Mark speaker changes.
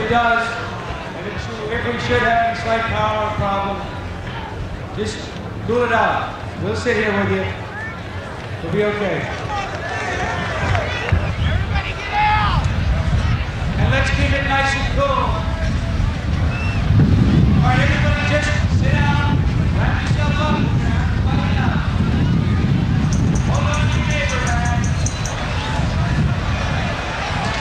Speaker 1: it does, and if we should have any slight power problem, just cool it out. We'll sit here with you. We'll be okay.
Speaker 2: Everybody get out!
Speaker 1: And let's keep it nice and cool. All right, everybody just sit down, wrap yourself